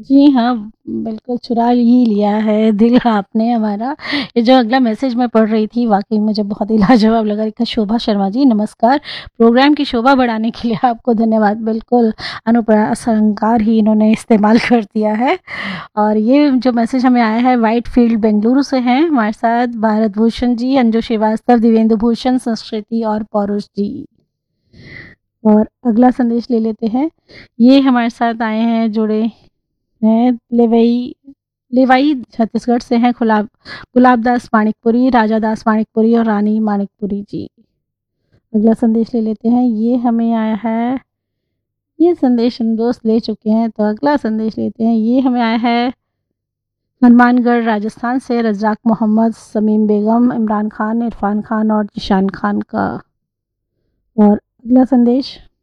जी हाँ, बिल्कुल चुरा ही लिया है दिल आपने हमारा। ये जो अगला मैसेज मैं पढ़ रही थी वाक़ई मुझे बहुत ही लाजवाब लगा। लिखा शोभा शर्मा जी नमस्कार, प्रोग्राम की शोभा बढ़ाने के लिए आपको धन्यवाद। बिल्कुल अनुप्रास अलंकार ही इन्होंने इस्तेमाल कर दिया है। और ये जो मैसेज हमें आया है व्हाइट फील्ड बेंगलुरु से हैं हमारे साथ भारत भूषण जी, अंजू श्रीवास्तव, दिव्येंदु भूषण, संस्कृति और पौरुष जी। और अगला संदेश ले लेते हैं। ये हमारे साथ आए हैं जुड़े हैं लेवाई छत्तीसगढ़ से हैं गुलाब दास मानिकपुरी, राजा दास मानिकपुरी और रानी मानिकपुरी जी। अगला संदेश ले लेते हैं। ये हमें आया है, ये संदेश हम दोस्त ले चुके हैं तो अगला संदेश लेते हैं। ये हमें आया है हनुमानगढ़ राजस्थान से रज़ाक मोहम्मद, समीम बेगम, इमरान खान, इरफान खान और जिशान खान का। और अगला संदेश